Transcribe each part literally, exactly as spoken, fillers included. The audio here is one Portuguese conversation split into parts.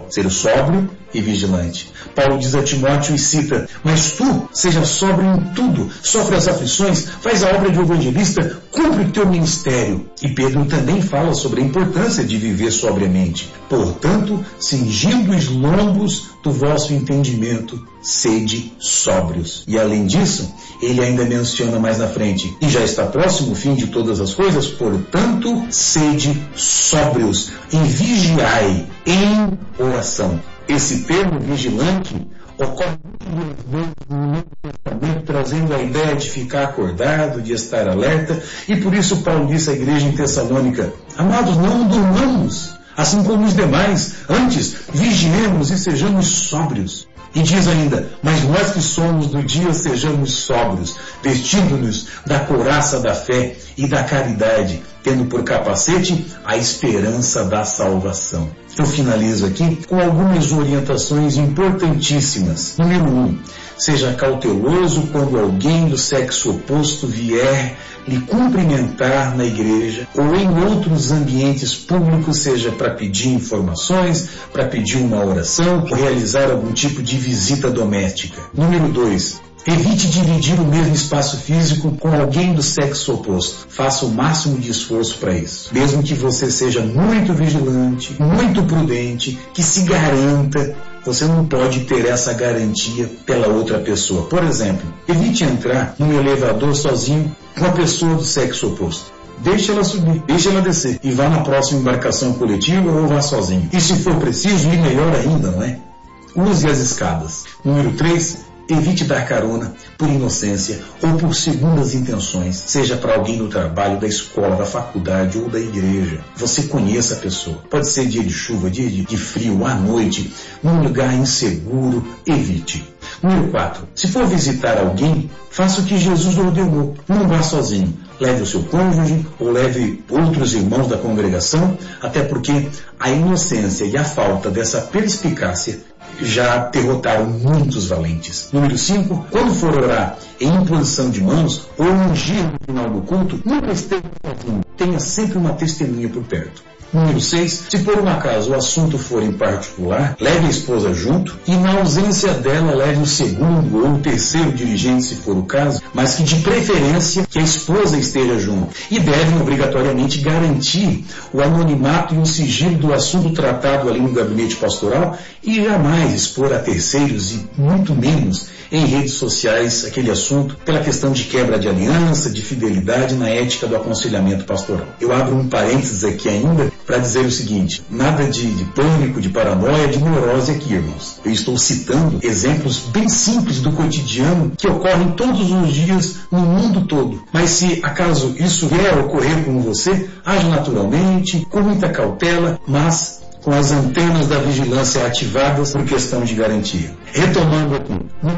especial, ser sóbrio e vigilante. Paulo diz a Timóteo e cita: mas tu, seja sóbrio em tudo, sofre as aflições, faz a obra de evangelista, cumpre o teu ministério. E Pedro também fala sobre a importância de viver sobriamente. Portanto, cingindo os lombos do vosso entendimento, sede sóbrios. E além disso, ele ainda menciona mais na frente: e já está próximo o fim de todas as coisas, portanto, sede sóbrios e vigiai em oração. Esse termo vigilante ocorre muitas vezes no Novo Testamento, trazendo a ideia de ficar acordado, de estar alerta, e por isso Paulo disse à igreja em Tessalônica: amados, não durmamos, assim como os demais, antes vigiemos e sejamos sóbrios. E diz ainda: mas nós que somos do dia, sejamos sóbrios, vestindo-nos da couraça da fé e da caridade, tendo por capacete a esperança da salvação. Eu finalizo aqui com algumas orientações importantíssimas. Número um, seja cauteloso quando alguém do sexo oposto vier lhe cumprimentar na igreja ou em outros ambientes públicos, seja para pedir informações, para pedir uma oração, ou realizar algum tipo de visita doméstica. Número dois, evite dividir o mesmo espaço físico com alguém do sexo oposto. Faça o máximo de esforço para isso. Mesmo que você seja muito vigilante, muito prudente, que se garanta, você não pode ter essa garantia pela outra pessoa. Por exemplo, evite entrar num elevador sozinho com a pessoa do sexo oposto. Deixe ela subir, deixe ela descer e vá na próxima embarcação coletiva ou vá sozinho. E se for preciso, e melhor ainda, não é? Use as escadas. Número três, evite dar carona por inocência ou por segundas intenções, seja para alguém do trabalho, da escola, da faculdade ou da igreja. Você conheça a pessoa. Pode ser dia de chuva, dia de frio, à noite, num lugar inseguro, evite. Número quatro. Se for visitar alguém, faça o que Jesus ordenou. Não vá sozinho. Leve o seu cônjuge ou leve outros irmãos da congregação, até porque a inocência e a falta dessa perspicácia já derrotaram muitos valentes. Número cinco. Quando for orar em imposição de mãos ou ungir no final do culto, nunca esteja sozinho. Tenha sempre uma testemunha por perto. Número seis. Se por um acaso o assunto for em particular, leve a esposa junto e, na ausência dela, leve o segundo ou o terceiro dirigente, se for o caso, mas que de preferência que a esposa esteja junto. E devem obrigatoriamente garantir o anonimato e o sigilo do assunto tratado ali no gabinete pastoral e jamais expor a terceiros e muito menos em redes sociais aquele assunto pela questão de quebra de aliança, de fidelidade na ética do aconselhamento pastoral. Eu abro um parênteses aqui ainda para dizer o seguinte: nada de, de pânico, de paranoia, de neurose aqui, irmãos. Eu estou citando exemplos bem simples do cotidiano que ocorrem todos os dias no mundo todo. Mas se acaso isso vier a ocorrer com você, age naturalmente, com muita cautela, mas com as antenas da vigilância ativadas por questão de garantia. Retomando aqui,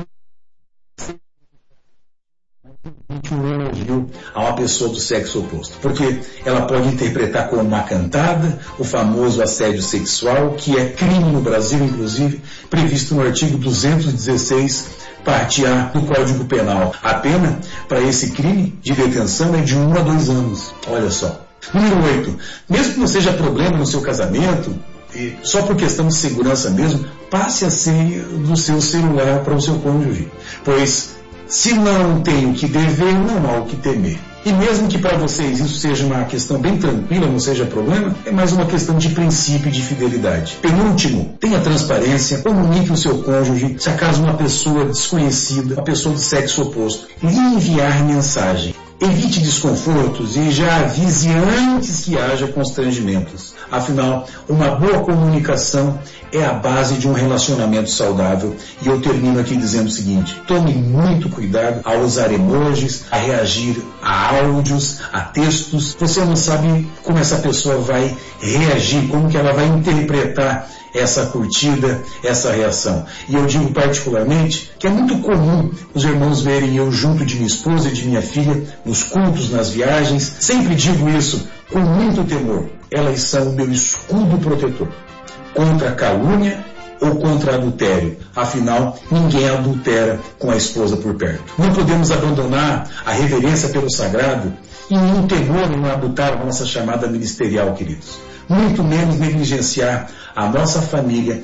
um elogio a uma pessoa do sexo oposto, porque ela pode interpretar como uma cantada o famoso assédio sexual, que é crime no Brasil, inclusive, previsto no artigo duzentos e dezesseis, parte A do Código Penal. A pena para esse crime de detenção é de um a dois anos. Olha só. Número oito. Mesmo que não seja problema no seu casamento, e só por questão de segurança mesmo, passe a senha do seu celular para o seu cônjuge, pois se não tem o que dever, não há o que temer. E mesmo que para vocês isso seja uma questão bem tranquila, não seja problema, é mais uma questão de princípio e de fidelidade. Penúltimo, tenha transparência, comunique o seu cônjuge, se acaso uma pessoa desconhecida, uma pessoa do sexo oposto, lhe enviar mensagem. Evite desconfortos e já avise antes que haja constrangimentos. Afinal, uma boa comunicação é a base de um relacionamento saudável. E eu termino aqui dizendo o seguinte: tome muito cuidado ao usar emojis, a reagir a áudios, a textos. Você não sabe como essa pessoa vai reagir, como que ela vai interpretar essa curtida, essa reação. E eu digo particularmente que é muito comum os irmãos verem eu junto de minha esposa e de minha filha nos cultos, nas viagens. Sempre digo isso com muito temor. Elas são o meu escudo protetor contra a calúnia ou contra adultério. Afinal, ninguém adultera com a esposa por perto. Não podemos abandonar a reverência pelo sagrado e um temor em adotar a nossa chamada ministerial, queridos. Muito menos negligenciar a nossa família